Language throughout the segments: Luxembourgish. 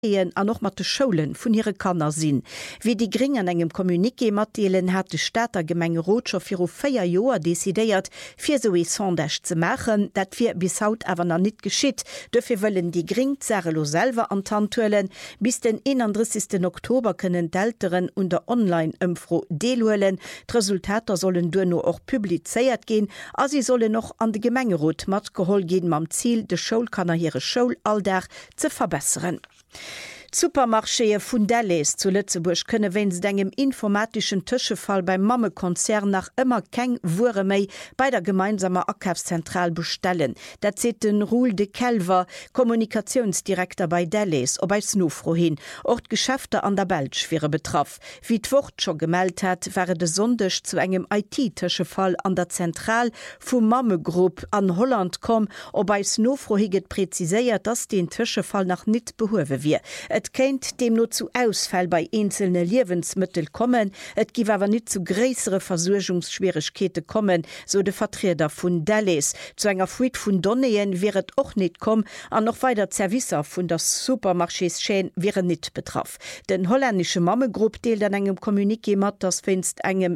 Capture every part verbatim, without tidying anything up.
an noch mat de Scholen vun ihre Kanner sinn. Wie die Gring an engem Kommuniké matdeelen hat de Städter Gemenge Rotscher fir féier Joer desideiert, fir so e Sondage ze machen, dat fir bis haut awer noch net geschitt. Dëfir wëllen die Gring zerrelo selber antantuelen, bis den einunddreißigsten Oktober kënnen d'Älteren und der Online-Ëmfro deluelen. D'Resultater sollen du no och publizeiert gehen, as sie sollen noch an de Gemengerot mat gehol gehen mam Ziel, de Schulkanner ihre Schulalldag zu verbessern. Supermarchée vun Dalles zu Lützeburg könne wenns engem informatischen Tischefall beim Mammekonzern nach immer keng Wure méi bei der gemeinsamer Akkaufszentral bestellen. Dat seht den Ruhl de Kelver, Kommunikationsdirektor bei Dalles, ob bei Snufro hin, Ort Geschäfte an der Belschwere betraff. Wie d'Wort schon gemeldet hat, wäre de Sonntag zu engem I T-Tischefall an der Zentral vum Mammegrupp an Holland kom, ob bei Snufro higet präziséiert, dass den Tischefall nach nit behowe wie. Et kennt dem nur zu Ausfall bei einzelne Lebensmittel kommen, et gi aber nicht zu größere Versorgungsschwierigkeiten kommen, so de Vertreter von Dalles. Zu einer Fuite von Donneien wäret auch nicht kommen, an noch weiter Servicer von der Supermarchés-Chain wäre nicht betroffen. Den holländische Mammegruppe deelt an engem Kommuniké mat, das finst engem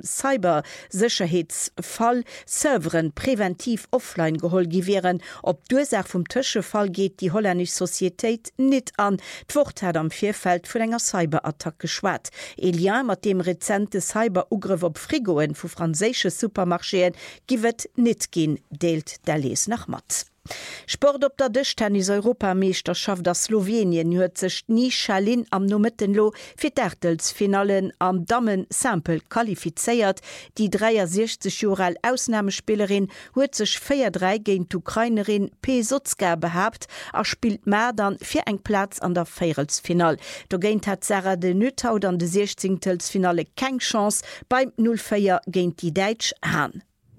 Cybersicherheitsfall Serveren präventiv offline geholt gewähren. Ob Dursache vom Tischefall geht die holländische Societät nicht an. D'Wort hat am Vierfeld vun enger Cyberattack geschwat. Elia mat dem rezente Cyberugriff op Frigoen vu franzésche Supermarcheen giwet net gin, deelt Dalles nach Mat. Sport op der Tischtennis Europameisterschaft der Slowenien huet sech nie Schalin am Nomittenlo fir d'Ärtelsfinalen am Damen-Sample qualifizeiert. Die dreiundsechzig Jahre alte Ausnahmespielerin huet sech vier drei gegen d'Ukrainerin Pesotska behabt, er spielt mehr dann fir eng Platz an der Vierelsfinal. Do géint hat Sarah de Nüthaut an de sechzehntelfinale keng Chance beim null vier géint die Deitsch Han.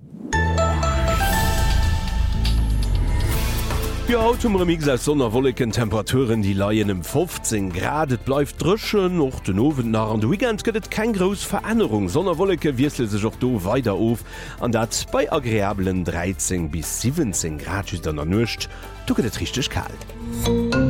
Ja, Automremix als Sonnerwolken Temperaturen die laien im fünfzehn Grad, et bleibt drschen, noch den Ofen nach an de Weekend gëtt kein groß Veränderung. Sonnerwolke wirsel sich auch do weiter auf, an dat bei agreablen dreizehn bis siebzehn Grad an der Nucht, du gëtt richtig kalt.